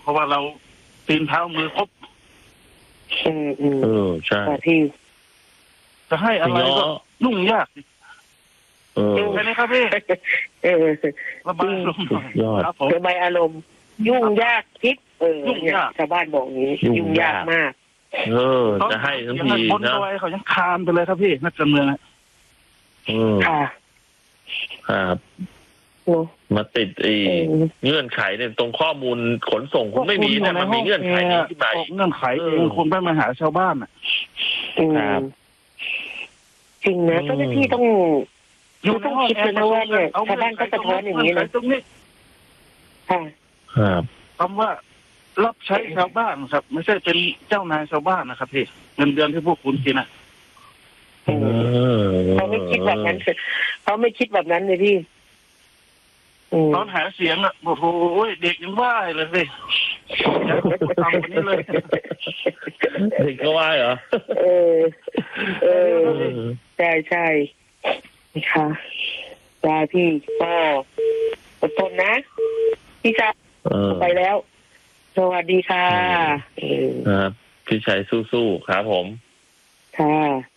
เพราะว่าเราตีนเท้ามือครบใช่พี่จะให้อะไรก็ยุ่งยากใช่ไหมครับพี่ระบายอารมณ์ครับผมระบายอารมณ์ยุ่งยากคิดยุ่งยากชาวบ้านบอกนี้ยุ่งยากมากจะให้ทั้งทีบนตัวเขายังคานไปเลยครับพี่นักการเมืองค่ะครับมาติดเงื่อนไขเนี่ยตรงข้อมูลขนส่งคงไม่มีแต่มันมีเงื่อนไขนี้ขึ้นมาเงื่อนไขเองคนไปมาหาชาวบ้านครับจริงนะเจ้าหน้าที่ต้องคิดนะว่าเนี่ยชาวบ้านก็สะท้อนอย่างนี้นะครับคำว่ารับใช้ชาวบ้านครับไม่ใช่เป็นเจ้านายชาวบ้านนะครับพี่เงินเดือนที่พวกคุณกินเขาไม่คิดแบบนั้นเขาไม่คิดแบบนั้นเลยพี่ตอนหาเสียงโอ้โหเด็กยังว่าเลยสิทำคนนี้เลยเด็กก็ว่าเหรอใช่ใช่ค่ะจ้าพี่ก็อดทนนะพี่จ้าไปแล้วสวัสดีค่ะครับพี่ชัยสู้ๆครับผมค่ะ